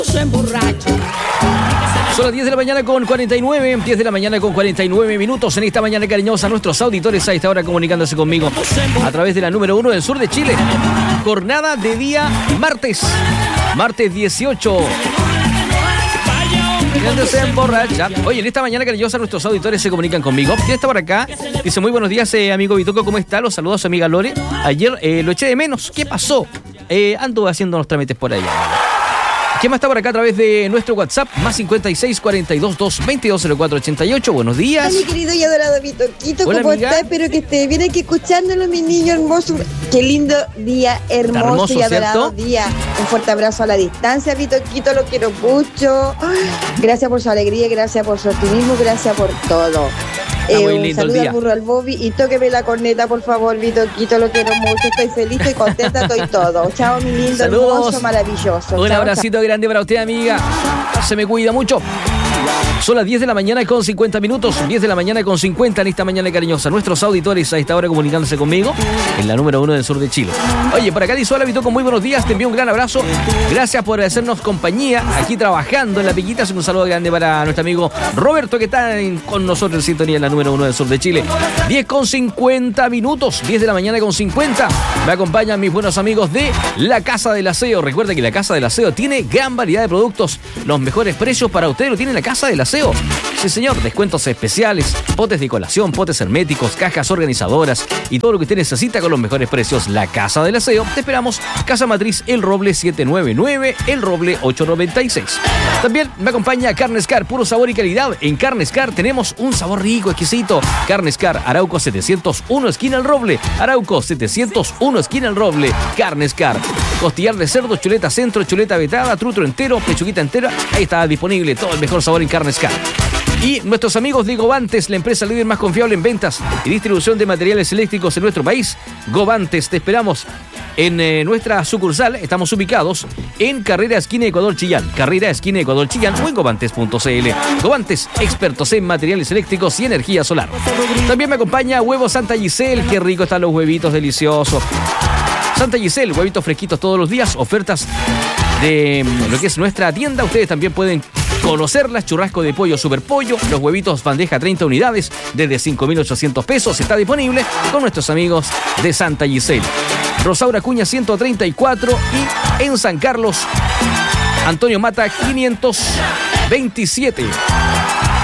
Son las 10 de la mañana con 49, 10 de la mañana con 49 minutos en esta mañana cariñosa. Nuestros auditores a esta hora comunicándose conmigo a través de la número 1 del sur de Chile. Jornada de día martes 18. Se emborracha. Oye, en esta mañana cariñosa nuestros auditores se comunican conmigo. ¿Quién está por acá? Dice, muy buenos días, amigo Bitoco, ¿cómo está? Los saludos a su amiga Lore. Ayer lo eché de menos. ¿Qué pasó? Ando haciendo unos trámites por allá. ¿Quién más está por acá a través de nuestro WhatsApp? Más 56 42 2 22 04 88. Buenos días. Hola, mi querido y adorado Bitoquito. Hola, ¿cómo amiga? estás? Espero que estés bien aquí escuchándolo, mi niño hermoso. Qué lindo día, hermoso y adorado ¿cierto? día. Un fuerte abrazo a la distancia, Bitoquito. Lo quiero mucho. Gracias por su alegría, gracias por su optimismo, gracias por todo. muy Un lindo el saludo día. al burro al Bobby y tóqueme la corneta, por favor, Bitoquito. Lo quiero mucho. Estoy feliz, estoy contenta, estoy todo. Chao, mi lindo, Saludos. hermoso, maravilloso. Un Chao, abracito grande para usted, amiga. Se me cuida mucho. Son las 10 de la mañana con 50 minutos. 10 de la mañana con 50 en esta mañana cariñosa. Nuestros auditores a esta hora comunicándose conmigo en la número 1 del sur de Chile. Oye, por acá dice, hola Bitoco, muy buenos días. Te envío un gran abrazo. Gracias por hacernos compañía aquí trabajando en la piquita. Un saludo grande para nuestro amigo Roberto, que está con nosotros en sintonía en la número 1 del sur de Chile. 10 con 50 minutos. 10 de la mañana con 50. Me acompañan mis buenos amigos de La Casa del Aseo. Recuerda que La Casa del Aseo tiene gran variedad de productos. Los mejores precios para usted lo tiene La Casa del Aseo. Sí, señor, descuentos especiales, potes de colación, potes herméticos, cajas organizadoras y todo lo que usted necesita con los mejores precios. La Casa del Aseo. Te esperamos. Casa Matriz El Roble 799, El Roble 896. También me acompaña Carnes Car, puro sabor y calidad. En Carnes Car tenemos un sabor rico, exquisito. Carnes Car, Arauco 701, esquina El Roble. Arauco 701, esquina El Roble. Carnes Car. Costillar de cerdo, chuleta centro, chuleta vetada, trutro entero, pechuguita entera. Ahí está disponible todo el mejor sabor en Carnes Car. Y nuestros amigos de Govantes, la empresa líder más confiable en ventas y distribución de materiales eléctricos en nuestro país. Govantes, te esperamos en nuestra sucursal. Estamos ubicados en Carrera Esquina Ecuador Chillán. Carrera Esquina Ecuador Chillán o en govantes.cl. Govantes, expertos en materiales eléctricos y energía solar. También me acompaña Huevos Santa Giselle. Qué rico están los huevitos, deliciosos. Santa Giselle, huevitos fresquitos todos los días. Ofertas de lo que es nuestra tienda. Ustedes también pueden conocerlas. Churrasco de pollo, super pollo, los huevitos bandeja 30 unidades desde 5.800 pesos. Está disponible con nuestros amigos de Santa Giselle. Rosaura Cuña 134 y en San Carlos Antonio Mata 527.